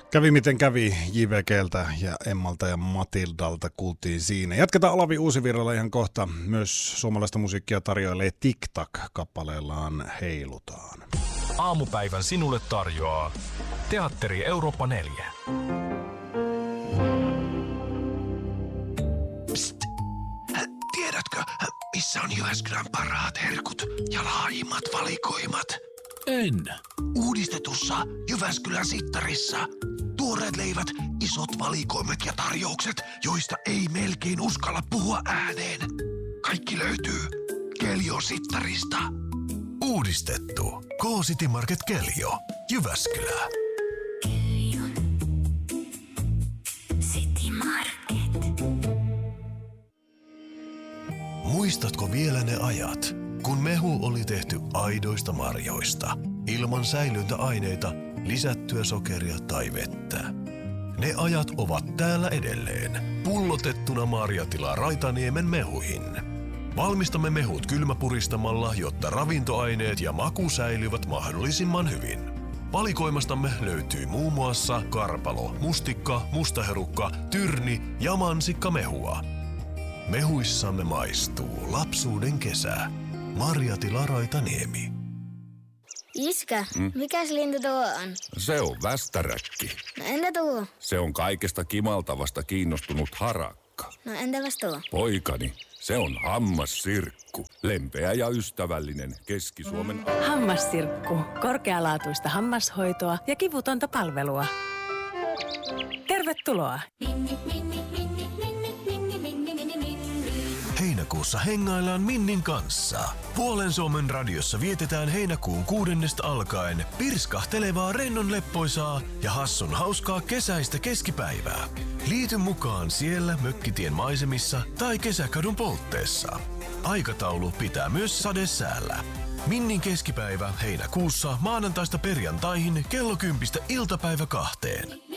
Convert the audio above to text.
Kävi miten kävi, JVG:ltä ja Emmalta ja Matildalta kuultiin siinä. Jatketaan Olavi Uusivirralla ihan kohta. Myös suomalaista musiikkia tarjoilee TikTok-kappaleellaan Heilutaan. Aamupäivän sinulle tarjoaa Teatteri Eurooppa 4. Psst! Tiedätkö, missä on Jyväskylän parhaat herkut ja laajimmat valikoimat? En. Uudistetussa Jyväskylän Sittarissa. Tuoreet leivät, isot valikoimat ja tarjoukset, joista ei melkein uskalla puhua ääneen. Kaikki löytyy Keljon Sittarista. Uudistettu. K-City Market Keljo. Jyväskylä. Keljon City Market. Muistatko vielä ne ajat, kun mehu oli tehty aidoista marjoista, ilman säilyntäaineita, lisättyä sokeria tai vettä? Ne ajat ovat täällä edelleen, pullotettuna Marjatila Raitaniemen mehuihin. Valmistamme mehut kylmäpuristamalla, jotta ravintoaineet ja maku säilyvät mahdollisimman hyvin. Valikoimastamme löytyy muun muassa karpalo, mustikka, mustaherukka, tyrni ja mansikkamehua. Mehuissamme maistuu lapsuuden kesä. Marjatila Raitaniemi. Iskä, mikäs lintu tuo on? Se on västäräkki. No entä tuo? Se on kaikesta kimaltavasta kiinnostunut harakka. No entäpäs tuo? Poikani, se on hammassirkku. Lempeä ja ystävällinen Keski-Suomen... Hammassirkku. Korkealaatuista hammashoitoa ja kivutonta palvelua. Tervetuloa! Heinäkuussa hengaillaan Minnin kanssa. Puolen Suomen radiossa vietetään heinäkuun 6. alkaen pirskahtelevaa rennon leppoisaa ja hassun hauskaa kesäistä keskipäivää. Liity mukaan siellä Mökkitien maisemissa tai Kesäkadun poltteessa. Aikataulu pitää myös sadesäällä. Minnin keskipäivä heinäkuussa maanantaista perjantaihin kello 10 iltapäivä 2.